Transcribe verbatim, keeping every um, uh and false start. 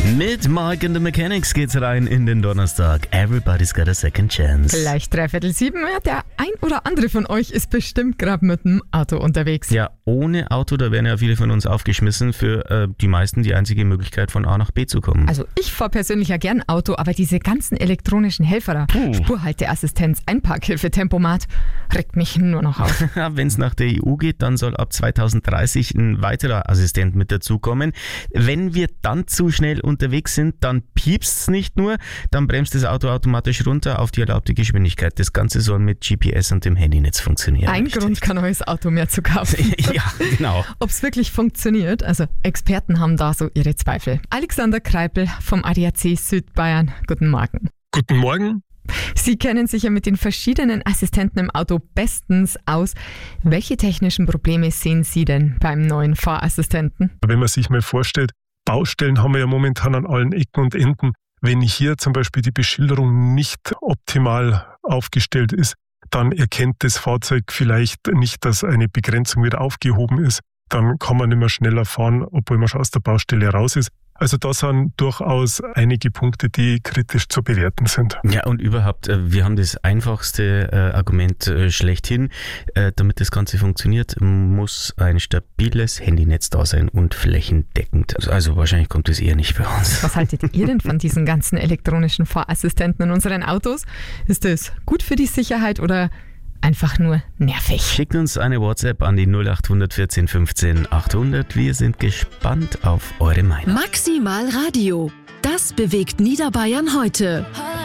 Mit Mike and the Mechanics geht's rein in den Donnerstag. Everybody's got a second chance. Gleich dreiviertel sieben. Ja, der ein oder andere von euch ist bestimmt gerade mit dem Auto unterwegs. Ja, ohne Auto, da wären ja viele von uns aufgeschmissen. Für äh, die meisten die einzige Möglichkeit, von A nach B zu kommen. Also ich fahre persönlich ja gern Auto, aber diese ganzen elektronischen Helfer, Puh. Spurhalteassistenz, Einparkhilfe, Tempomat, regt mich nur noch auf. Wenn es nach der E U geht, dann soll ab zweitausenddreißig ein weiterer Assistent mit dazukommen. Wenn wir dann zu schnell unterwegs sind, dann piepst's nicht nur, dann bremst das Auto automatisch runter auf die erlaubte Geschwindigkeit. Das Ganze soll mit G P S und dem Handynetz funktionieren. Ein Richtig. Grund, kein neues Auto mehr zu kaufen. Ja, genau. Ob es wirklich funktioniert, also Experten haben da so ihre Zweifel. Alexander Kreipel vom A D A C Südbayern, guten Morgen. Guten Morgen. Sie kennen sich ja mit den verschiedenen Assistenten im Auto bestens aus. Welche technischen Probleme sehen Sie denn beim neuen Fahrassistenten? Wenn man sich mal vorstellt, Baustellen haben wir ja momentan an allen Ecken und Enden. Wenn hier zum Beispiel die Beschilderung nicht optimal aufgestellt ist, dann erkennt das Fahrzeug vielleicht nicht, dass eine Begrenzung wieder aufgehoben ist. Dann kann man nicht mehr schneller fahren, obwohl man schon aus der Baustelle raus ist. Also da sind durchaus einige Punkte, die kritisch zu bewerten sind. Ja, und überhaupt, wir haben das einfachste äh, Argument äh, schlechthin. Äh, damit das Ganze funktioniert, muss ein stabiles Handynetz da sein und flächendeckend. Also, also wahrscheinlich kommt das eher nicht bei uns. Was haltet ihr denn von diesen ganzen elektronischen Fahrassistenten in unseren Autos? Ist das gut für die Sicherheit oder einfach nur nervig? Schickt uns eine WhatsApp an die null acht vierzehn fünfzehn achthundert. Wir sind gespannt auf eure Meinung. Maximal Radio. Das bewegt Niederbayern heute.